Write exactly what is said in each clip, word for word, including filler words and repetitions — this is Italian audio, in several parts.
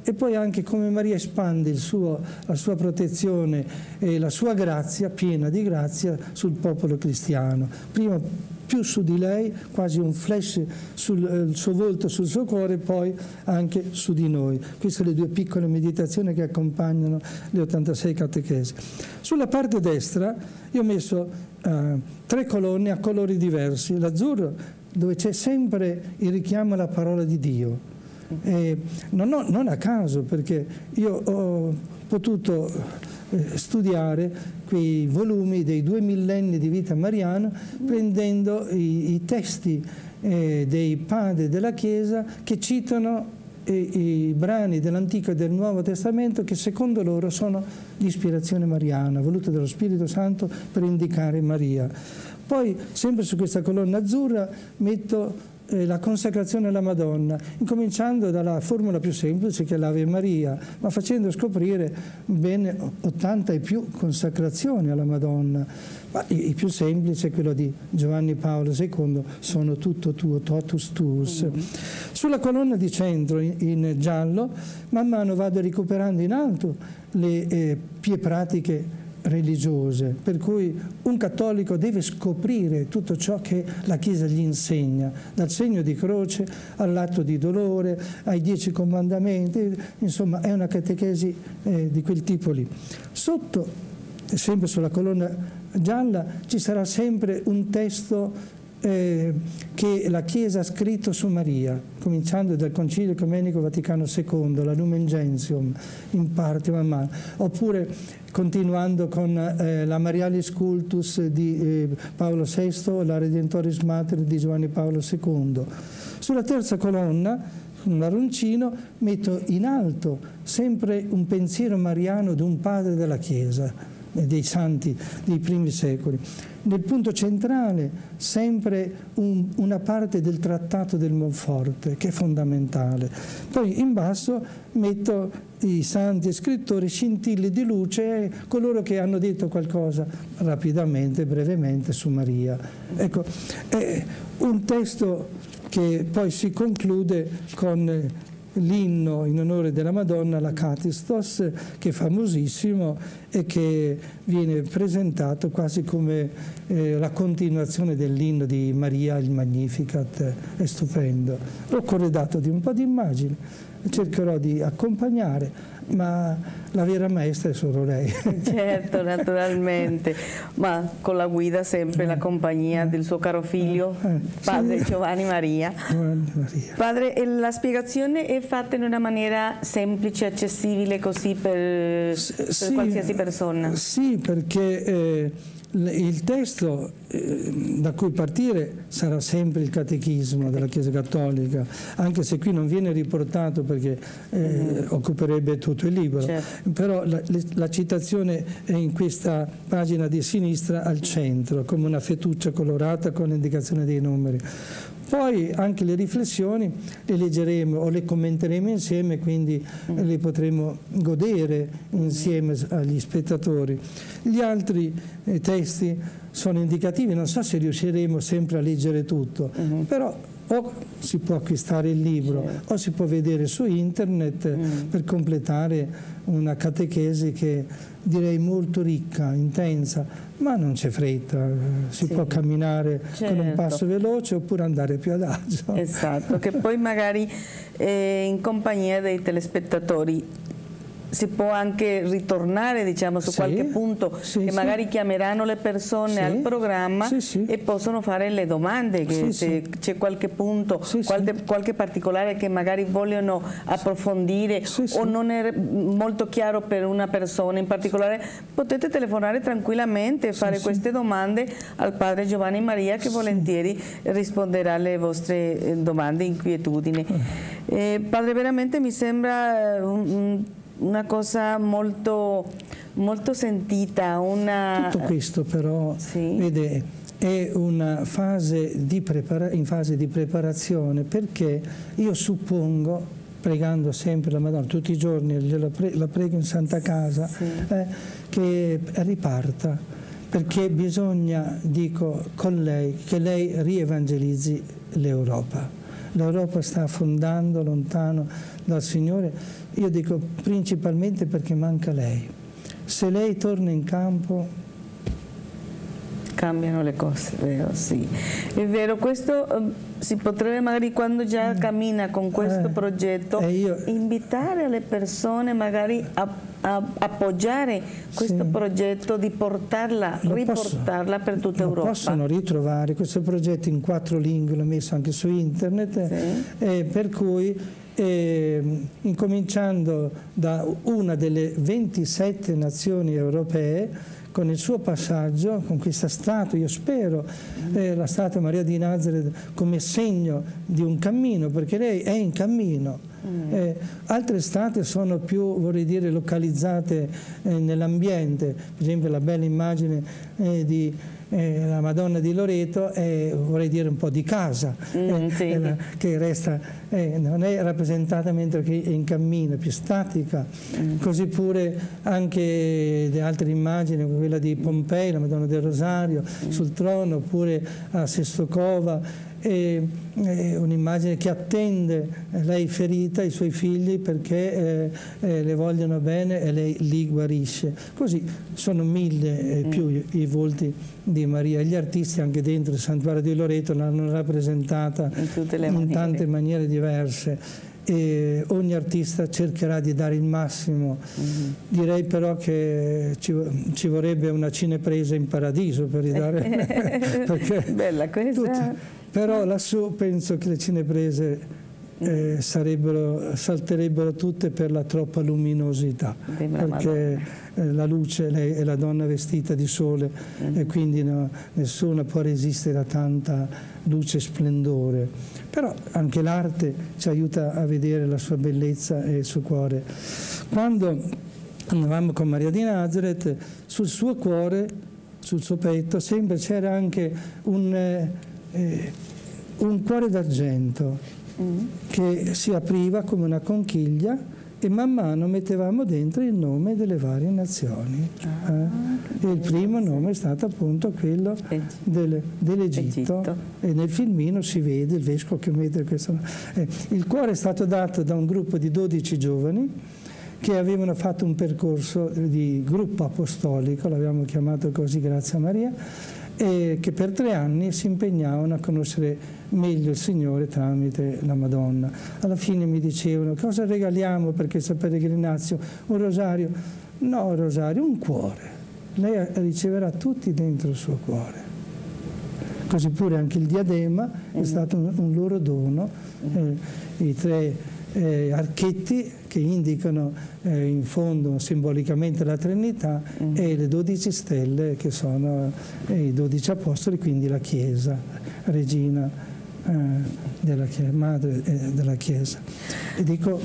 e poi anche come Maria espande il suo, la sua protezione e la sua grazia, piena di grazia, sul popolo cristiano. Prima più su di lei, quasi un flash sul eh, suo volto, sul suo cuore, poi anche su di noi. Queste sono le due piccole meditazioni che accompagnano le ottantasei catechesi. Sulla parte destra io ho messo eh, tre colonne a colori diversi. L'azzurro, dove c'è sempre il richiamo alla parola di Dio. E non, ho, non a caso, perché io ho potuto eh, studiare quei volumi dei due millenni di vita mariana, prendendo i, i testi eh, dei padri della Chiesa che citano i, i brani dell'Antico e del Nuovo Testamento che secondo loro sono di ispirazione mariana, voluta dallo Spirito Santo per indicare Maria. Poi, sempre su questa colonna azzurra, metto la consacrazione alla Madonna, incominciando dalla formula più semplice che è l'Ave Maria, ma facendo scoprire ben ottanta e più consacrazioni alla Madonna. Ma il più semplice è quello di Giovanni Paolo secondo, sono tutto tuo, totus tuus. Mm-hmm. Sulla colonna di centro, in, in giallo, man mano vado recuperando in alto le eh, pie pratiche religiose, per cui un cattolico deve scoprire tutto ciò che la Chiesa gli insegna, dal segno di croce all'atto di dolore, ai dieci comandamenti, insomma è una catechesi eh, di quel tipo lì. Sotto, sempre sulla colonna gialla, ci sarà sempre un testo Eh, che la Chiesa ha scritto su Maria, cominciando dal Concilio Ecumenico Vaticano secondo, la Lumen Gentium, in parte man mano, oppure continuando con eh, la Marialis Cultus di eh, Paolo sesto, la Redentoris Mater di Giovanni Paolo secondo. Sulla terza colonna, un marroncino, metto in alto sempre un pensiero mariano di un padre della Chiesa, dei santi dei primi secoli. Nel punto centrale sempre un, una parte del trattato del Monforte, che è fondamentale. Poi in basso metto i santi e scrittori, scintille di luce, coloro che hanno detto qualcosa rapidamente, brevemente su Maria. Ecco, è un testo che poi si conclude con l'inno in onore della Madonna, la Catistos, che è famosissimo e che viene presentato quasi come eh, la continuazione dell'inno di Maria, il Magnificat. È stupendo. L'ho corredato di un po' di immagini, cercherò di accompagnare, ma la vera maestra è solo lei. Certo, naturalmente, ma con la guida sempre, la compagnia del suo caro figlio, eh, padre sì. Giovanni Maria. Giovanni Maria. Padre, la spiegazione è fatta in una maniera semplice, accessibile così per, per sì, qualsiasi persona? Sì, perché eh, il testo eh, da cui partire sarà sempre il catechismo della Chiesa Cattolica, anche se qui non viene riportato perché eh, mm. occuperebbe tutto il libro, certo. Però la, la citazione è in questa pagina di sinistra al centro, come una fettuccia colorata con l'indicazione dei numeri. Poi anche le riflessioni le leggeremo o le commenteremo insieme, quindi mm. le potremo godere insieme agli spettatori. Gli altri eh, testi sono indicativi, non so se riusciremo sempre a leggere tutto, mm-hmm. però o si può acquistare il libro, certo. o si può vedere su internet mm. per completare una catechesi che direi molto ricca, intensa, ma non c'è fretta, si sì. può camminare certo. con un passo veloce oppure andare più adagio. Esatto, che poi magari eh, in compagnia dei telespettatori si può anche ritornare, diciamo, su sì, qualche punto sì, che magari sì. chiameranno le persone sì, al programma sì, sì. e possono fare le domande, che sì, se sì. c'è qualche punto, sì, qualche, sì. qualche particolare che magari vogliono approfondire sì, sì. o non è molto chiaro per una persona in particolare, potete telefonare tranquillamente e fare sì, queste sì. domande al padre Giovanni Maria, che volentieri sì. risponderà alle vostre domande, inquietudini. Eh, padre, veramente mi sembra un, un una cosa molto, molto sentita. Una... Tutto questo però, sì. vede, è una fase di prepara- in fase di preparazione, perché io suppongo, pregando sempre la Madonna, tutti i giorni la, pre- la prego in Santa Casa, sì. eh, che riparta, perché bisogna, dico, con lei, che lei rievangelizzi l'Europa. L'Europa sta affondando lontano dal Signore, io dico principalmente perché manca lei. Se lei torna in campo cambiano le cose, vero? Sì. È vero, questo um, si potrebbe magari quando già cammina con questo eh, progetto eh io, invitare le persone magari a, a appoggiare questo sì. progetto, di portarla, lo riportarla posso, per tutta Europa. Possono ritrovare questo progetto in quattro lingue, l'ho messo anche su internet, sì. eh, per cui eh, incominciando da una delle ventisette nazioni europee, con il suo passaggio, con questa statua, io spero, eh, la statua Maria di Nazareth come segno di un cammino, perché lei è in cammino. Mm. Eh, altre statue sono più, vorrei dire, localizzate eh, nell'ambiente, per esempio la bella immagine eh, di eh, la Madonna di Loreto è, vorrei dire, un po' di casa, mm, eh, sì. la, che resta, eh, non è rappresentata mentre che è in cammino, è più statica. Mm. Così pure anche le altre immagini, quella di Pompei, la Madonna del Rosario, mm. sul trono, oppure a Sesto Cova, è, è un'immagine che attende lei ferita, i suoi figli, perché eh, eh, le vogliono bene e lei li guarisce. Così sono mille e più i, i volti di Maria. Gli artisti anche dentro il santuario di Loreto l'hanno rappresentata in, tutte le in tante maniere diverse. E ogni artista cercherà di dare il massimo. Mm-hmm. Direi però che ci, ci vorrebbe una cinepresa in paradiso per ridare perché bella questa. Tutti, però lassù penso che le cineprese eh, sarebbero, salterebbero tutte per la troppa luminosità, perché eh, la luce, lei è la donna vestita di sole, mm-hmm. e quindi no, nessuna può resistere a tanta luce e splendore. Però anche l'arte ci aiuta a vedere la sua bellezza e il suo cuore. Quando andavamo con Maria di Nazareth, sul suo cuore, sul suo petto, sempre c'era anche un, eh, un cuore d'argento mm. che si apriva come una conchiglia, e man mano mettevamo dentro il nome delle varie nazioni. Ah, eh? E il primo nome è stato appunto quello del, dell'Egitto, e nel filmino si vede il vescovo che mette questo. Eh, il cuore è stato dato da un gruppo di dodici giovani che avevano fatto un percorso di gruppo apostolico, l'abbiamo chiamato così grazie a Maria, e che per tre anni si impegnavano a conoscere meglio il Signore tramite la Madonna. Alla fine mi dicevano: cosa regaliamo per questa peregrinazione? Un rosario? No, un rosario, un cuore. Lei riceverà tutti dentro il suo cuore. Così pure anche il diadema è stato un, un loro dono. Eh, i tre Eh, archetti che indicano eh, in fondo simbolicamente la Trinità, mm. e le dodici stelle che sono eh, i dodici apostoli, quindi la Chiesa, regina eh, della Chiesa, madre eh, della Chiesa. E dico,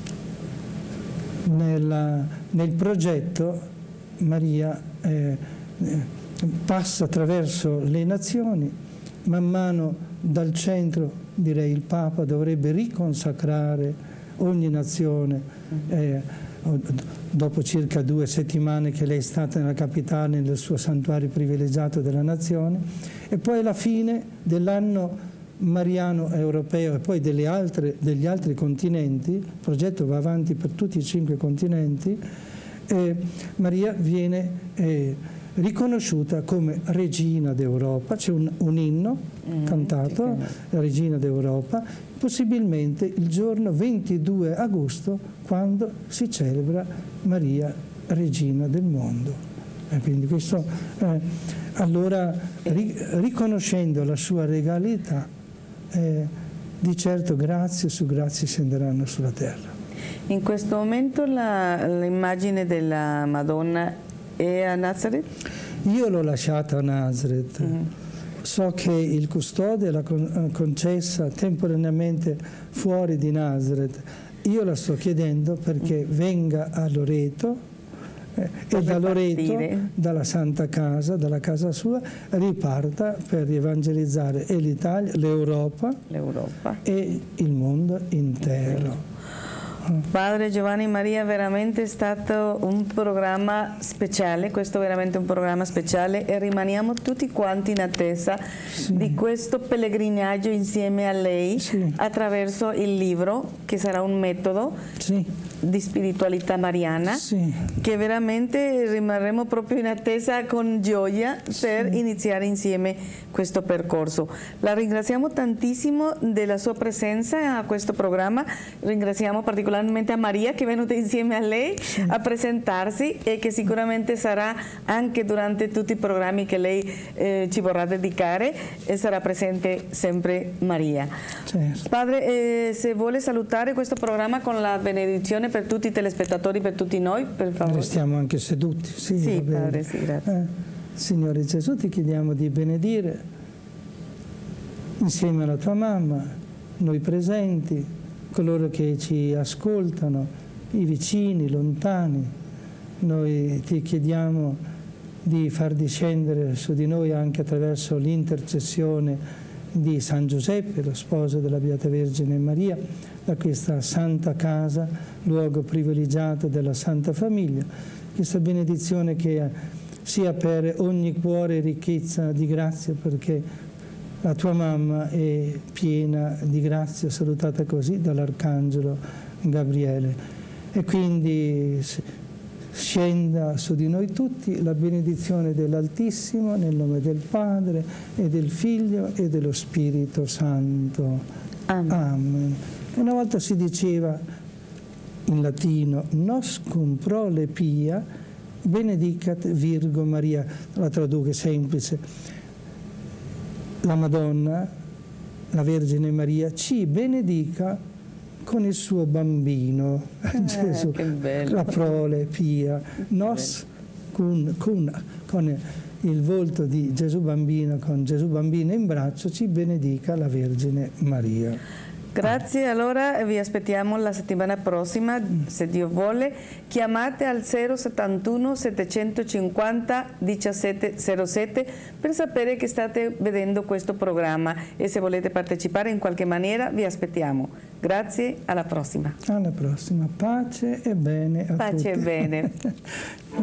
nella, nel progetto Maria eh, passa attraverso le nazioni, man mano dal centro, direi il Papa dovrebbe riconsacrare ogni nazione, eh, dopo circa due settimane che lei è stata nella capitale, nel suo santuario privilegiato della nazione, e poi alla fine dell'anno mariano europeo e poi delle altre, degli altri continenti, il progetto va avanti per tutti i cinque continenti, eh, Maria viene eh, riconosciuta come Regina d'Europa. C'è un, un inno mm, cantato, la Regina d'Europa, possibilmente il giorno ventidue agosto, quando si celebra Maria Regina del mondo. E quindi questo, eh, allora, ri, riconoscendo la sua regalità, eh, di certo grazie su grazie scenderanno sulla terra. In questo momento l'immagine della Madonna è a Nazareth? Io l'ho lasciata a Nazareth. Mm. So che il custode l'ha concessa temporaneamente fuori di Nazareth. Io la sto chiedendo perché mm. venga a Loreto eh, e da Loreto, partire. dalla Santa Casa, dalla casa sua, riparta per evangelizzare e l'Italia, l'Europa e il mondo intero. Padre Giovanni Maria, veramente è stato un programma speciale, questo è veramente un programma speciale e rimaniamo tutti quanti in attesa sì. di questo pellegrinaggio insieme a lei sì. attraverso il libro che sarà un metodo sì. di spiritualità mariana sì. che veramente rimarremo proprio in attesa con gioia per sì. iniziare insieme questo percorso. La ringraziamo tantissimo della sua presenza a questo programma, ringraziamo particolarmente a Maria che è venuta insieme a lei sì. a presentarsi e che sicuramente sarà anche durante tutti i programmi che lei eh, ci vorrà dedicare e sarà presente sempre Maria. Certo. Padre, eh, se vuole salutare questo programma con la benedizione per tutti i telespettatori, per tutti noi, per favore. Restiamo anche seduti. Sì, sì Padre, sì, grazie. Eh, Signore Gesù, ti chiediamo di benedire insieme alla tua mamma, noi presenti, coloro che ci ascoltano, i vicini, lontani. Noi ti chiediamo di far discendere su di noi anche attraverso l'intercessione di San Giuseppe, lo sposo della Beata Vergine Maria, da questa santa casa, luogo privilegiato della Santa Famiglia, questa benedizione che sia per ogni cuore ricchezza di grazia, perché la tua mamma è piena di grazia, salutata così dall'Arcangelo Gabriele. E quindi scenda su di noi tutti la benedizione dell'Altissimo, nel nome del Padre, e del Figlio, e dello Spirito Santo. Amen. Amen. Una volta si diceva in latino, nos cum prole pia, benedicat Virgo Maria. La traduco semplice. La Madonna, la Vergine Maria, ci benedica con il suo bambino, eh, Gesù, la prole pia, nos con, con, con il volto di Gesù bambino, con Gesù bambino in braccio, ci benedica la Vergine Maria. Grazie, allora vi aspettiamo la settimana prossima, se Dio vuole. Chiamate al zero settantuno settecentocinquanta diciassette zero sette per sapere che state vedendo questo programma e se volete partecipare in qualche maniera vi aspettiamo. Grazie, alla prossima. Alla prossima, pace e bene a pace tutti. Pace e bene.